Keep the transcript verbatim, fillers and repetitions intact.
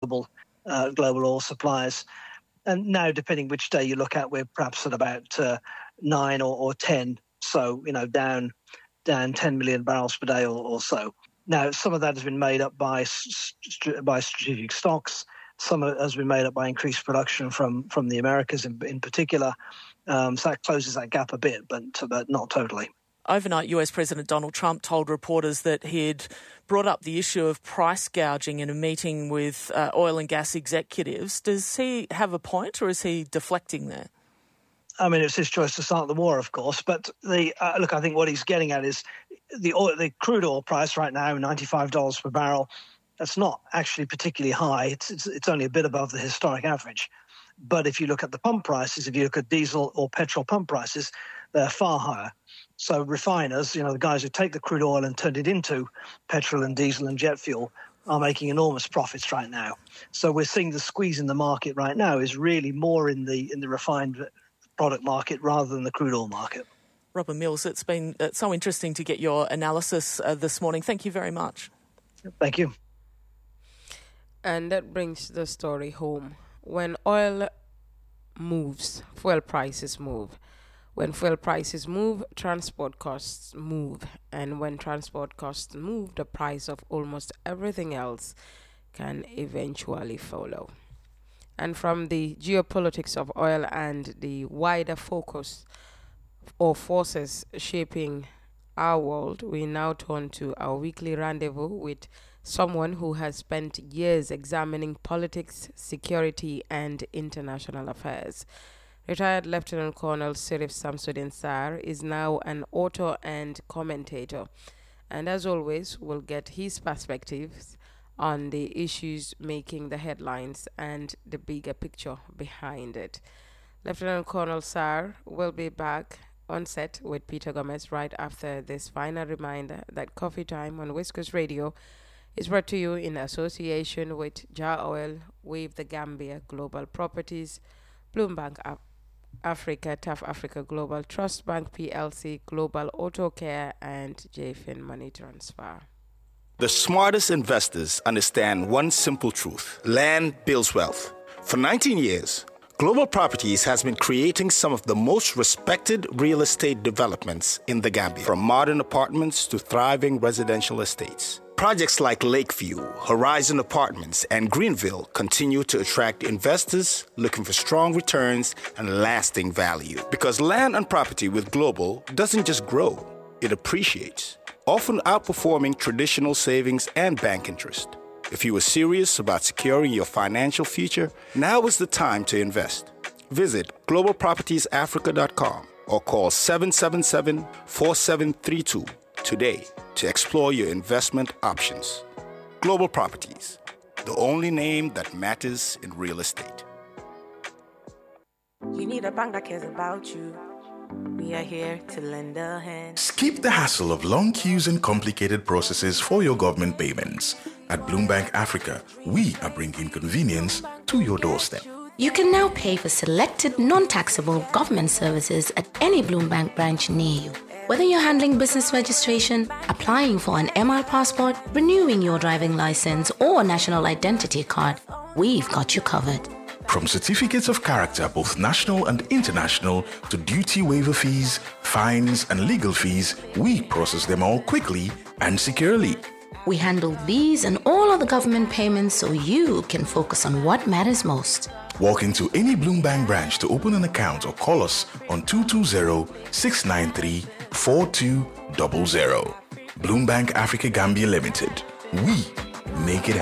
global uh, global oil supplies. And now, depending which day you look at, we're perhaps at about uh, nine or, or ten. So, you know, down down ten million barrels per day or, or so. Now, some of that has been made up by st- by strategic stocks. Some of it has been made up by increased production from, from the Americas in, in particular. Um, so that closes that gap a bit, but but not totally. Overnight, U S President Donald Trump told reporters that he'd brought up the issue of price gouging in a meeting with uh, oil and gas executives. Does he have a point, or is he deflecting there? I mean, it's his choice to start the war, of course. But the uh, look, I think what he's getting at is the oil, the crude oil price right now, ninety-five dollars per barrel. That's not actually particularly high. It's, it's it's only a bit above the historic average. But if you look at the pump prices, if you look at diesel or petrol pump prices, they're far higher. So refiners, you know, the guys who take the crude oil and turn it into petrol and diesel and jet fuel are making enormous profits right now. So we're seeing the squeeze in the market right now is really more in the in the refined product market rather than the crude oil market. Robin Mills, it's been uh, so interesting to get your analysis uh, this morning. Thank you very much. Thank you. And that brings the story home. When oil moves, fuel prices move. When fuel prices move, transport costs move. And when transport costs move, the price of almost everything else can eventually follow. And from the geopolitics of oil and the wider focus or forces shaping our world, we now turn to our weekly rendezvous with someone who has spent years examining politics, security, and international affairs. Retired Lieutenant Colonel Sirif Samsudin Sar is now an author and commentator, and as always, we'll get his perspectives on the issues making the headlines and the bigger picture behind it. Lieutenant Colonel Sar will be back on set with Peter Gomez right after this final reminder that Coffee Time on West Coast Radio is brought to you in association with Jar Oil, Wave the Gambia Global Properties, Bloombank Af- Africa, Tough Africa Global Trust Bank P L C, Global Auto Care, and J F I N Money Transfer. The smartest investors understand one simple truth: land builds wealth. For nineteen years, Global Properties has been creating some of the most respected real estate developments in the Gambia, from modern apartments to thriving residential estates. Projects like Lakeview, Horizon Apartments, and Greenville continue to attract investors looking for strong returns and lasting value. Because land and property with Global doesn't just grow, it appreciates, often outperforming traditional savings and bank interest. If you are serious about securing your financial future, now is the time to invest. Visit global properties africa dot com or call seven seven seven, four seven three two today to explore your investment options. Global Properties, the only name that matters in real estate. You need a bank that cares about you. We are here to lend a hand. Skip the hassle of long queues and complicated processes for your government payments. At Bloombank Africa, we are bringing convenience to your doorstep. You can now pay for selected non-taxable government services at any Bloombank branch near you. Whether you're handling business registration, applying for an M R passport, renewing your driving license, or national identity card, we've got you covered. From certificates of character, both national and international, to duty waiver fees, fines, and legal fees, we process them all quickly and securely. We handle these and all other government payments so you can focus on what matters most. Walk into any Bloombank branch to open an account or call us on two two zero, six nine three, four two zero zero. Bloombank Africa Gambia Limited. We make it happen.